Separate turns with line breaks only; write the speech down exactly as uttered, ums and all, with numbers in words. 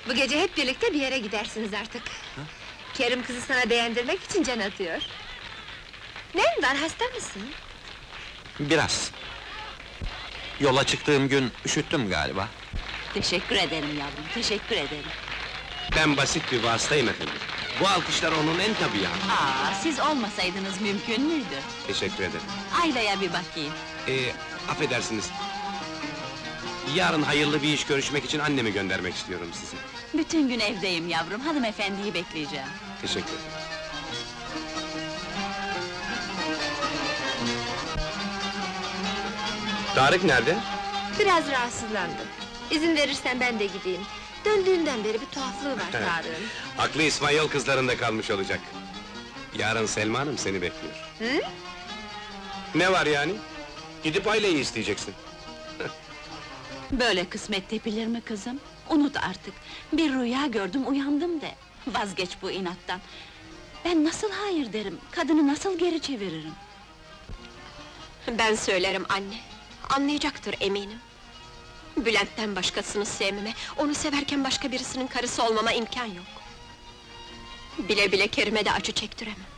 Bu gece hep birlikte bir yere gidersiniz artık. Kerim kızı sana beğendirmek için can atıyor. Neyin var, hasta mısın?
Biraz. Yola çıktığım gün üşüttüm galiba.
Teşekkür ederim yavrum, teşekkür ederim.
Ben basit bir vasıtayım efendim. Bu alkışlar onun en tabii hakkı.
Aa, siz olmasaydınız mümkün müydü?
Teşekkür ederim.
Ayla'ya bir bakayım.
Ee, affedersiniz. Yarın hayırlı bir iş görüşmek için annemi göndermek istiyorum size.
Bütün gün evdeyim yavrum, hanımefendiyi bekleyeceğim.
Teşekkür ederim. Tarık nerede?
Biraz rahatsızlandı. İzin verirsen ben de gideyim. Döndüğünden beri bir tuhaflığı var Tarık'ın.
Aklı İsmail kızlarında kalmış olacak. Yarın Selma Hanım seni bekliyor.
Hı?
Ne var yani? Gidip aileyi isteyeceksin.
Böyle kısmet tepilir mi kızım? Unut artık, bir rüya gördüm uyandım de. Vazgeç bu inattan. Ben nasıl hayır derim, kadını nasıl geri çeviririm?
Ben söylerim anne. Anlayacaktır eminim. Bülent'ten başkasını sevmeme, onu severken başka birisinin karısı olmama imkan yok. Bile bile Kerim'e de acı çektiremem.